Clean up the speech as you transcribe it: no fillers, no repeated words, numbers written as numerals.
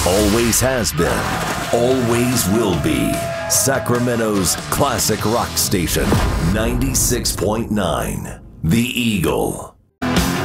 Always has been, always will be. Sacramento's classic rock station, 96.9, The Eagle.